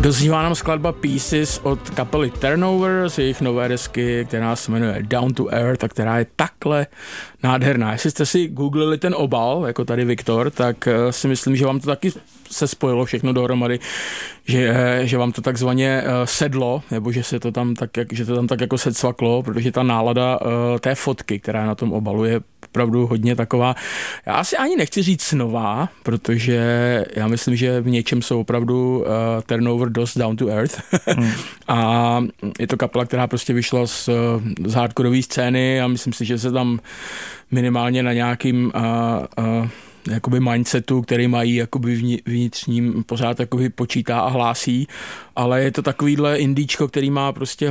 Dozývá nám skladba Pieces od kapely Turnover z jejich nové desky, která se jmenuje Down to Earth a která je takhle nádherná. Jestli jste si googlili ten obal, jako tady Viktor, tak si myslím, že vám to taky se spojilo všechno dohromady, že vám to takzvaně sedlo, nebo že se to tam tak jako secvaklo, protože ta nálada té fotky, která na tom obalu je opravdu hodně taková, já asi ani nechci říct nová, protože já myslím, že v něčem jsou opravdu Turnover dost down to earth. A je to kapela, která prostě vyšla z hardkorové scény a myslím si, že se tam minimálně na nějakým jakoby mindsetu, který mají jakoby vnitřním pořád jakoby počítá a hlásí, ale je to takovýhle indíčko, který má prostě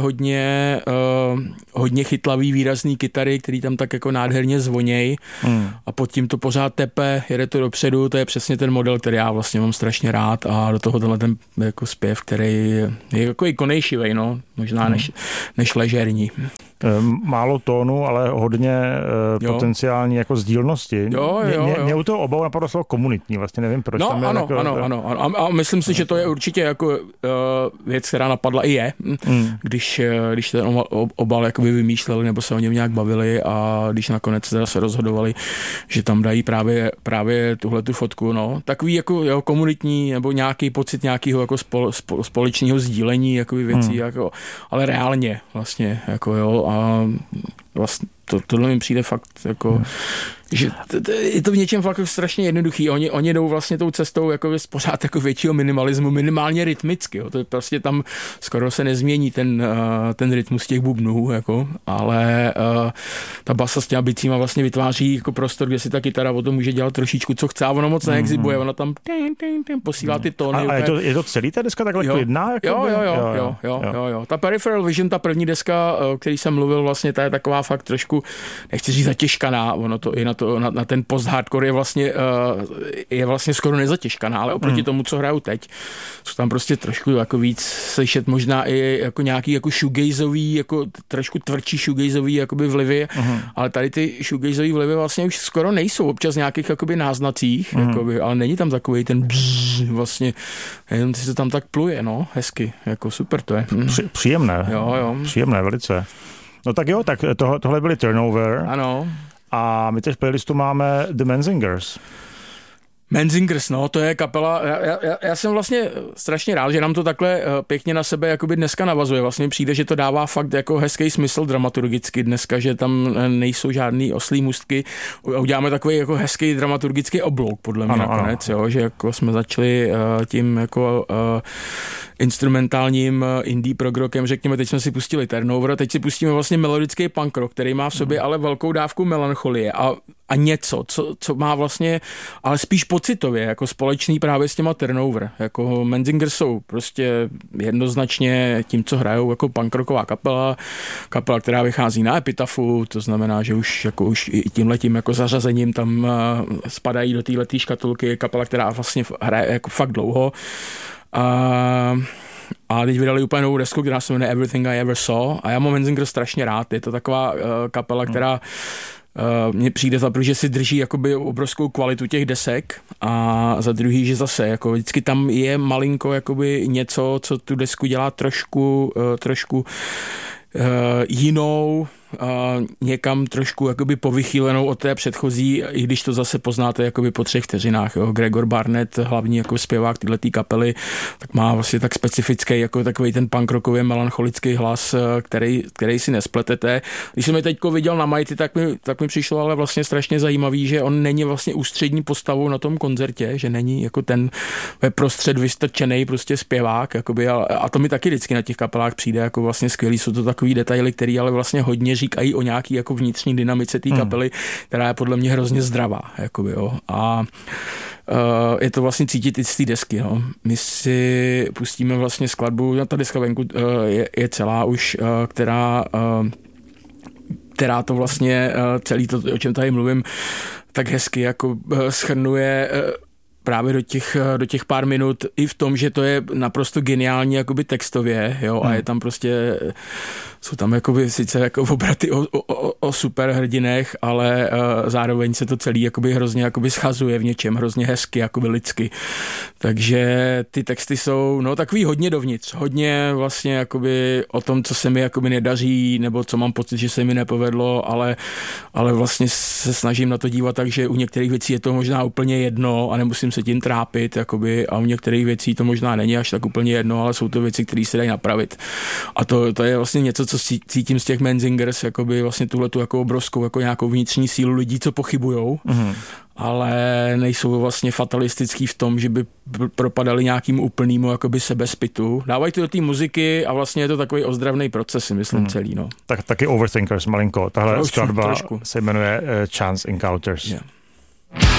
hodně chytlavý, výrazný kytary, který tam tak jako nádherně zvoněj a pod tím to pořád tepe, jede to dopředu, to je přesně ten model, který já vlastně mám strašně rád a do toho tenhle ten jako zpěv, který je jako ikonějšivej, no, možná než ležérní. Málo tónu, ale hodně potenciální jako sdílnosti. Mě u toho obalu napadlo slovo komunitní, vlastně nevím proč. No, ano. A myslím si, že to je určitě jako věc, která napadla i je, když ten obal jakoby vymýšleli nebo se o něm nějak bavili a když nakonec teda se rozhodovali, že tam dají právě tuhletu fotku, no. Takový jako komunitní nebo nějaký pocit nějakého jako společného sdílení jakoby věcí, jako, ale reálně vlastně, jako jo, a vlastně tohle mi přijde fakt jako, že je to v něčem fakt strašně jednoduchý. Oni jdou vlastně tou cestou jako pořád jako většího minimalismu, minimálně rytmicky. Jo. To je prostě tam skoro se nezmění ten rytmus těch bubnů, jako, ale ta basa s těma bicíma vlastně vytváří jako prostor, kde si ta kytara o tom může dělat trošičku, co chce, a ono moc neexibuje, ona tam posílá ty tóny. A je to celý ta deska takhle klidná? Jo. Ta Peripheral Vision, ta první deska, o který jsem mluvil, vlastně ta je taková fakt trošku, nechci říct zatěžkaná, ono to i na ten post-hardcore je vlastně skoro nezatěžkaná, ale oproti tomu, co hraju teď, jsou tam prostě trošku jako víc slyšet možná i jako nějaký jako shoegazový, jako trošku tvrdší shoegazový jakoby vlivy, ale tady ty shoegazový vlivy vlastně už skoro nejsou, občas nějakých jakoby náznacích, jakoby, ale není tam takový ten bzz, vlastně, jenom si to tam tak pluje, no, hezky, jako super to je. Příjemné. Jo. Příjemné, velice. No tak jo, tak tohle byly Turnover. Ano. A my teď v playlistu máme The Menzingers. Menzingers, no, to je kapela, já jsem vlastně strašně rád, že nám to takhle pěkně na sebe jakoby dneska navazuje. Vlastně přijde, že to dává fakt jako hezký smysl dramaturgicky dneska, že tam nejsou žádný oslí můstky. Uděláme takový jako hezký dramaturgický oblouk, podle mě nakonec, jo, že jako jsme začali tím jako instrumentálním indie prog rockem, řekněme, teď jsme si pustili Turnover, teď si pustíme vlastně melodický punk rock, který má v sobě ale velkou dávku melancholie a něco, co má vlastně, ale spíš pocitově, jako společný právě s těma Turnover. Jako Menzingers jsou prostě jednoznačně tím, co hrajou, jako punk rocková kapela, která vychází na Epitafu, to znamená, že už i tímhletím jako zařazením tam spadají do téhletý škatulky, kapela, která vlastně hraje jako fakt dlouho. A teď vydali úplně novou desku, která se jmenuje Everything I Ever Saw a já mám Menzingers strašně rád. Je to taková kapela, která mně přijde za první, že si drží jakoby obrovskou kvalitu těch desek a za druhý, že zase jako vždycky tam je malinko jakoby něco, co tu desku dělá trošku jinou, někam trošku jakoby povychýlenou od té předchozí, i když to zase poznáte jakoby po 3 vteřinách. Jo. Gregor Barnett, hlavní jako zpěvák této kapely, tak má vlastně tak specifický jako takový ten punk rockový melancholický hlas, který si nespletete. Když jsem je teďko viděl na Mighty, tak mi přišlo ale vlastně strašně zajímavý, že on není vlastně ústřední postavou na tom koncertě, že není jako ten ve prostřed vystrčený prostě zpěvák, jakoby, a to mi taky vždycky na těch kapelách přijde jako vlastně skvělý. Jsou to takový detaily, který ale vlastně hodně říkají o nějaký jako vnitřní dynamice té kapely, která je podle mě hrozně zdravá. Jakoby, jo. A je to vlastně cítit i z té desky. No. My si pustíme vlastně skladbu, ta deska venku je celá už, která to vlastně celý to, o čem tady mluvím, tak hezky jako shrnuje právě do těch pár minut i v tom, že to je naprosto geniální jakoby textově, jo, a je tam prostě, jsou tam jakoby sice jako obraty o superhrdinech, ale zároveň se to celý jakoby hrozně jakoby schazuje v něčem, hrozně hezky, jakoby lidsky. Takže ty texty jsou, no, takový hodně dovnitř, hodně vlastně jakoby o tom, co se mi jakoby nedaří, nebo co mám pocit, že se mi nepovedlo, ale vlastně se snažím na to dívat tak, že u některých věcí je to možná úplně jedno a nemusím se tím trápit, jakoby, a u některých věcí to možná není až tak úplně jedno, ale jsou to věci, které se dají napravit. A to je vlastně něco, co cítím z těch Menzingers, jakoby vlastně tuhletu jako obrovskou, jako nějakou vnitřní sílu lidí, co pochybujou, ale nejsou vlastně fatalistický v tom, že by propadali nějakým úplnému jakoby sebezpitu. Dávají to do té muziky a vlastně je to takový ozdravný proces, myslím, celý. No. Tak taky Overthinkers malinko. Tahle skladba se jmenuje Chance Encounters. Yeah.